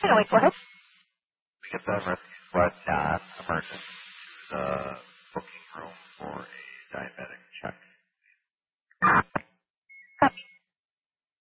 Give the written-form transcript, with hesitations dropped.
wait, go ahead. Get the emergency sled, not emergency.